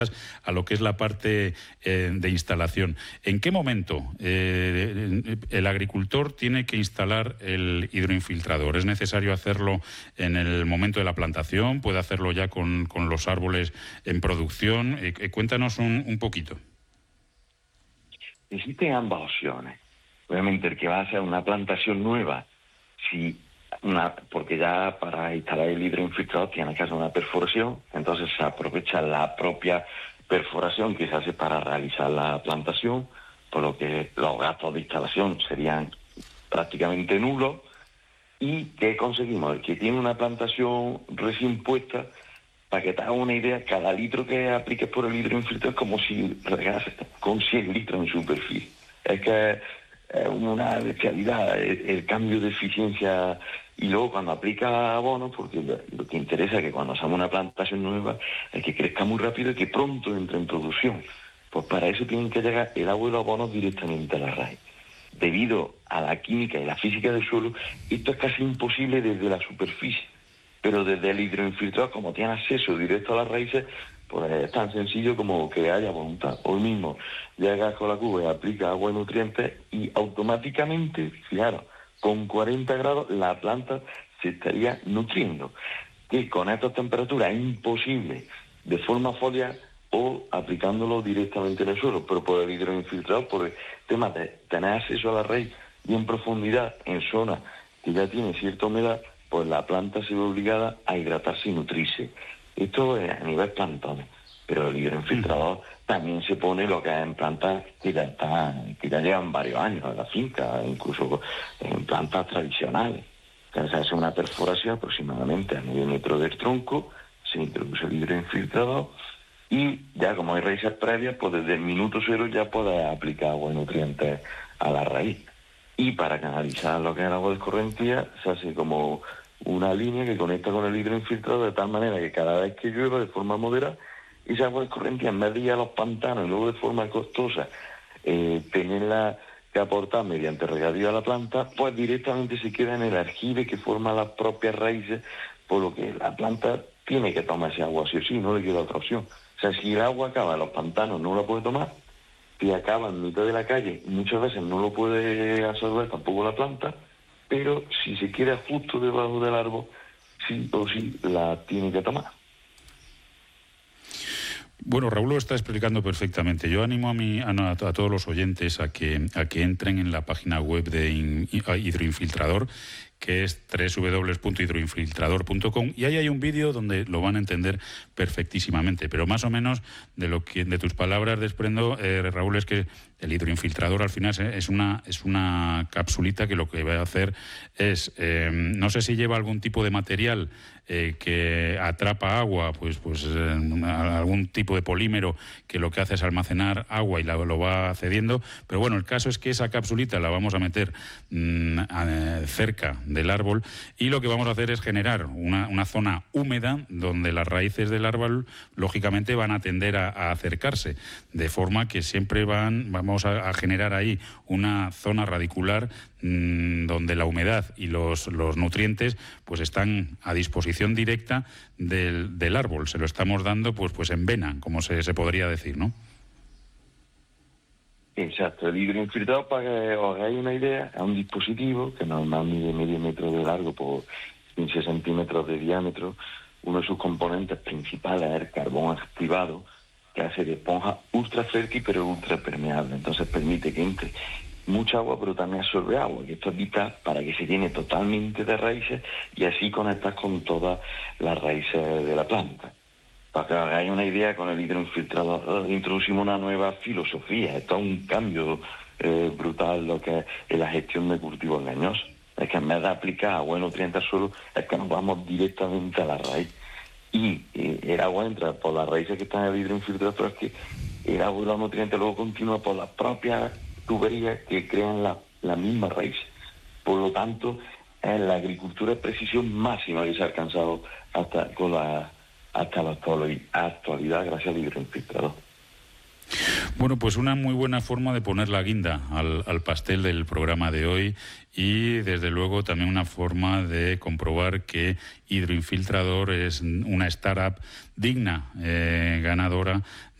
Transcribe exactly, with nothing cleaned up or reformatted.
a lo que es la parte eh, de instalación. ¿En qué momento eh, el agricultor tiene que instalar el hidroinfiltrador? ¿Es necesario hacerlo en el momento de la plantación? ¿Puede hacerlo ya con, con los árboles en producción? Eh, eh, cuéntanos un, un poquito. Existen ambas opciones. Obviamente el que va a hacer una plantación nueva, si una, porque ya para instalar el hidroinfiltrador tiene que hacer una perforación, entonces se aprovecha la propia perforación que se hace para realizar la plantación, por lo que los gastos de instalación serían prácticamente nulos. ¿Y qué conseguimos? El que tiene una plantación recién puesta, para que te hagas una idea, cada litro que apliques por el hidroinfiltrador es como si regases con cien litros en superficie. Es que es una bestialidad el, el cambio de eficiencia. Y luego cuando aplica abonos, porque lo, lo que interesa es que cuando hacemos una plantación nueva es que crezca muy rápido y que pronto entre en producción. Pues para eso tienen que llegar el agua y los abonos directamente a la raíz. Debido a la química y la física del suelo, esto es casi imposible desde la superficie. Pero desde el hidroinfiltrador, como tiene acceso directo a las raíces, pues es tan sencillo como que haya voluntad. Hoy mismo llegas con la cuba y aplicas agua y nutrientes y automáticamente, fijaros, con cuarenta grados la planta se estaría nutriendo. Y con estas temperaturas es imposible de forma foliar o aplicándolo directamente en el suelo, pero por el hidroinfiltrador, por el tema de tener acceso a la raíz y en profundidad en zonas que ya tienen cierta humedad, pues la planta se ve obligada a hidratarse y nutrirse. Esto es a nivel plantones, pero el hidroinfiltrador mm. también se pone lo que es en plantas que ya, están, que ya llevan varios años en la finca, incluso en plantas tradicionales. Entonces se hace una perforación aproximadamente a medio metro del tronco, se introduce el hidroinfiltrador y ya como hay raíces previas, pues desde el minuto cero ya puedes aplicar agua y nutrientes a la raíz. Y para canalizar lo que es el agua de escorrentía se hace como una línea que conecta con el hidroinfiltrador de tal manera que cada vez que llueva de forma moderada, esa agua de escorrentía en vez de ir a los pantanos y luego de forma costosa eh, tenerla que aportar mediante regadío a la planta, pues directamente se queda en el aljibe que forma las propias raíces, por lo que la planta tiene que tomar ese agua sí o sí, no le queda otra opción. O sea, si el agua acaba en los pantanos no la puede tomar, si acaba en mitad de la calle, muchas veces no lo puede absorber tampoco la planta, pero si se queda justo debajo del árbol, sí o sí la tiene que tomar. Bueno, Raúl lo está explicando perfectamente. Yo animo a, mi, a, a todos los oyentes a que, a que entren en la página web de in, Hidroinfiltrador, que es doble u doble u doble u punto hidroinfiltrador punto com, y ahí hay un vídeo donde lo van a entender perfectísimamente, pero más o menos de lo que de tus palabras desprendo, eh, Raúl, es que el hidroinfiltrador al final es una, es una capsulita que lo que va a hacer es, eh, no sé si lleva algún tipo de material eh, que atrapa agua, pues, pues eh, algún tipo de polímero que lo que hace es almacenar agua y la, lo va cediendo, pero bueno, el caso es que esa capsulita la vamos a meter mmm, a, cerca del árbol y lo que vamos a hacer es generar una, una zona húmeda donde las raíces del árbol lógicamente van a tender a, a acercarse, de forma que siempre van, vamos a, a generar ahí una zona radicular mmm, donde la humedad y los, los nutrientes pues están a disposición directa del, del árbol, se lo estamos dando pues, pues en vena, como se, se podría decir, ¿no? Exacto, el hidroinfiltrador, para que os hagáis una idea, es un dispositivo que normalmente mide medio metro de largo por quince centímetros de diámetro. Uno de sus componentes principales es el carbón activado, que hace de esponja ultra fértil pero ultra permeable. Entonces permite que entre mucha agua pero también absorbe agua, que esto es vital para que se llene totalmente de raíces y así conectar con todas las raíces de la planta. Para que hagáis una idea, con el hidroinfiltrador introducimos una nueva filosofía. Esto es un cambio eh, brutal lo que es la gestión de cultivos leñosos. Es que en vez de aplicar agua y nutrientes al suelo, es que nos vamos directamente a la raíz. Y eh, el agua entra por las raíces que están en el hidroinfiltrador, pero es que el agua y los nutrientes luego continúan por las propias tuberías que crean la, la misma raíz. Por lo tanto, es la agricultura de precisión máxima que se ha alcanzado hasta con la... hasta la actualidad gracias al hidroinfiltrador. Bueno, pues una muy buena forma de poner la guinda al, al pastel del programa de hoy y desde luego también una forma de comprobar que Hidroinfiltrador es una startup digna, eh, ganadora